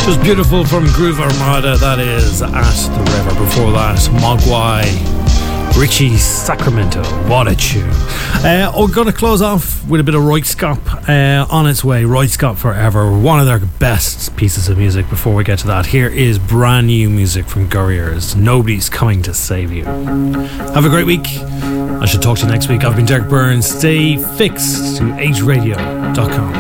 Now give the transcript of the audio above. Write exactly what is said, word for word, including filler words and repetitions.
Just beautiful from Groove Armada, that is At the River. Before that, Mogwai, Richie Sacramento. What a tune. Uh, we're going to close off with a bit of Royskop uh, On Its Way. Royskop Forever, one of their best pieces of music. Before we get to that, here is brand new music from Gurriers, Nobody's Coming to Save You. Have a great week. I should talk to you next week. I've been Derek Byrne. Stay fixed to H radio dot com.